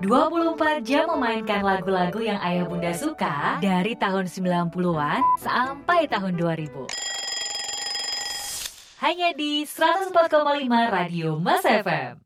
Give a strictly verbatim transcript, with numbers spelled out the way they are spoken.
dua puluh empat jam memainkan lagu-lagu yang ayah bunda suka dari tahun sembilan puluhan sampai tahun dua ribu. Hanya di seratus empat koma lima Radio Mas F M.